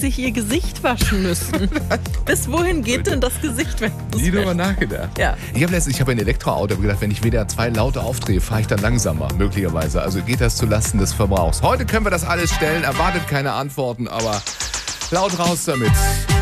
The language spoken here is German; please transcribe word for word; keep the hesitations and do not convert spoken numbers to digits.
sich ihr Gesicht waschen müssen. Bis wohin geht denn das Gesicht, wenn du Nie drüber nachgedacht. Ja. Ich habe letztens, ich habe ein Elektroauto gedacht, wenn ich W D R zwei laut aufdrehe, fahre ich dann langsamer, möglicherweise. Also geht das zulasten des Verbrauchs. Heute können wir das alles stellen, erwartet keine Antworten, aber laut raus damit.